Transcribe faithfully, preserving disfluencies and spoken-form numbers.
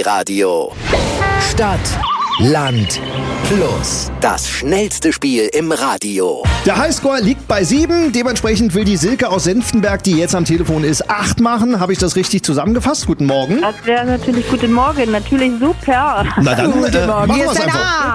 Energy-Radio. Stadt, Land, Plus. Das schnellste Spiel im Radio. Der Highscore liegt bei sieben. Dementsprechend will die Silke aus Senftenberg, die jetzt am Telefon ist, acht machen. Habe ich das richtig zusammengefasst? Guten Morgen. Das wäre natürlich guten Morgen. Natürlich super. Na dann, Guten äh, Morgen. machen Hier wir's ist ein einfach. A.